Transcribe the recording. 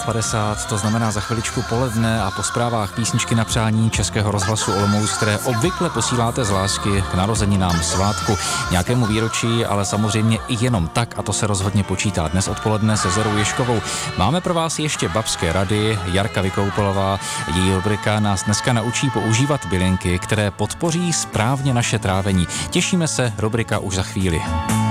17:50, to znamená za chviličku poledne a po zprávách písničky na přání Českého rozhlasu Olomouc, které obvykle posíláte z lásky k narozeninám, svátku, nějakému výročí, ale samozřejmě i jenom tak, a to se rozhodně počítá. Dnes odpoledne se Zorou Ježkovou máme pro vás ještě babské rady. Jarka Vykoupelová, její rubrika nás dneska naučí používat bylinky, které podpoří správně naše trávení. Těšíme se, rubrika už za chvíli.